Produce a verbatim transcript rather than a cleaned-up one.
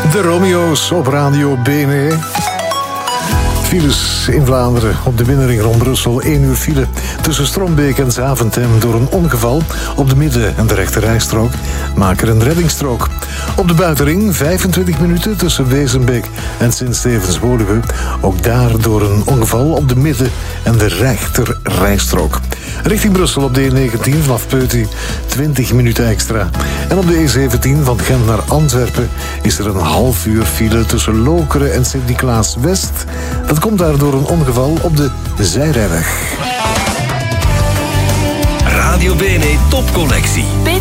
De Romeo's op Radio Bene. Files in Vlaanderen op de binnenring rond Brussel. één uur file tussen Strombeek en Zaventem door een ongeval. Op de midden- en de rechterrijstrook maak er een reddingsstrook. Op de buitenring vijfentwintig minuten tussen Wezenbeek en Sint-Stevens-Woluwe. Ook daar door een ongeval op de midden- en de rechterrijstrook. Richting Brussel op de E negentien vanaf Peuty twintig minuten extra. En op de E zeventien van Gent naar Antwerpen is er een half uur file tussen Lokeren en Sint-Niklaas-West. Dat komt daardoor een ongeval op de zijrijweg. Radio Bene Topcollectie.